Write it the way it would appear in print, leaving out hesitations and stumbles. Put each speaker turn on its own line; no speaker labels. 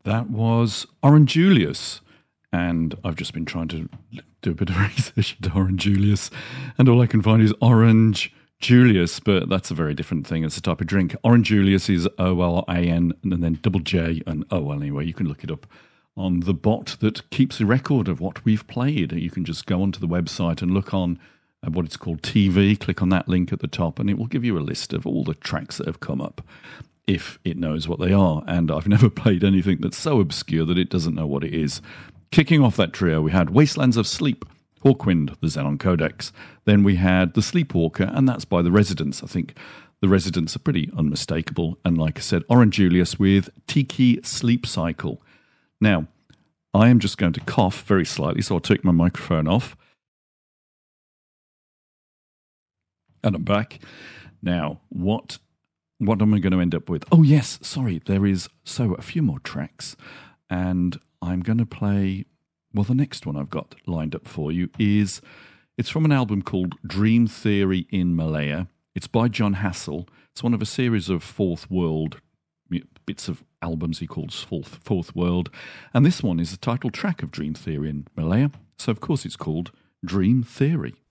That was Orange Julius. And I've just been trying to do a bit of research into Orange Julius, and all I can find is Orange Julius, but that's a very different thing. It's a type of drink. Orange Julius is OLAN and then double J and OL. Anyway, you can look it up on the bot that keeps a record of what we've played. You can just go onto the website and look on what it's called TV, click on that link at the top, and it will give you a list of all the tracks that have come up, if it knows what they are. And I've never played anything that's so obscure that it doesn't know what it is. Kicking off that trio, we had Wastelands of Sleep, Hawkwind, the Xenon Codex. Then we had The Sleepwalker, and that's by The Residents. I think The Residents are pretty unmistakable. And like I said, Orange Julius with Tiki Sleep Cycle. Now, I am just going to cough very slightly, so I'll take my microphone off. And I'm back. Now, what am I going to end up with? Oh, yes, sorry, there is a few more tracks. And I'm going to play, well, the next one I've got lined up for you it's from an album called Dream Theory in Malaya. It's by John Hassell. It's one of a series of Fourth World bits of albums he calls Fourth World. And this one is the title track of Dream Theory in Malaya. So, of course, it's called Dream Theory.